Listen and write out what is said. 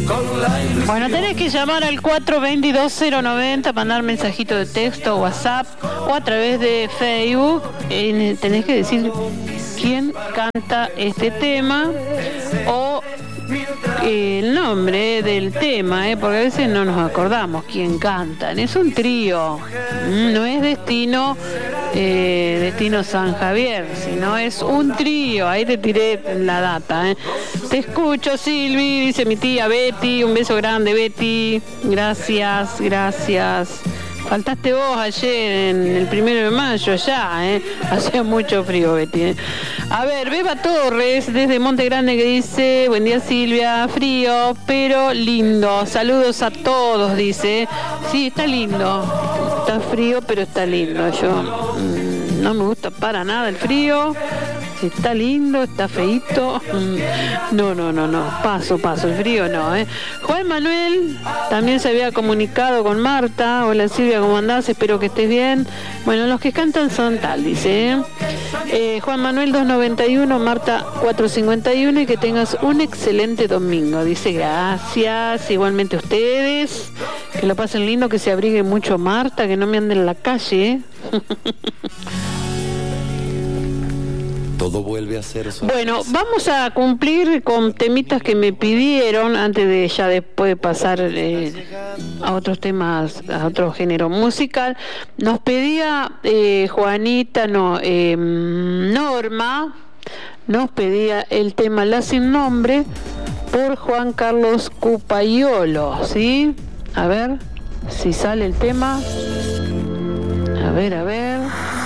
Bueno, tenés que llamar al 422-090, mandar mensajito de texto, WhatsApp o a través de Facebook. Tenés que decir quién canta este tema o el nombre del tema, porque a veces no nos acordamos quién cantan. Es un trío, no es Destino San Javier, sino es un trío. Ahí te tiré la data. Te escucho, Silvi, dice mi tía Betty. Un beso grande, Betty. Gracias. Faltaste vos ayer en el 1 de mayo allá, hacía mucho frío, Betty. A ver, Beba Torres desde Monte Grande que dice: buen día, Silvia, frío pero lindo, saludos a todos, dice. Sí, está lindo, está frío pero está lindo. Yo no me gusta para nada el frío. Si está lindo, está feíto. No, paso, el frío no, Juan Manuel también se había comunicado con Marta. Hola Silvia, ¿cómo andás? Espero que estés bien. Bueno, los que cantan son tal, dice, Juan Manuel 291, Marta 451, y que tengas un excelente domingo. Dice, gracias, igualmente ustedes, que lo pasen lindo, que se abrigue mucho Marta, que no me ande en la calle, Todo vuelve a ser eso. Bueno, vamos a cumplir con temitas que me pidieron antes de ya después pasar a otros temas, a otro género musical. Nos pedía Norma, nos pedía el tema La Sin Nombre por Juan Carlos Cupaiolo, ¿sí? A ver si sale el tema. A ver.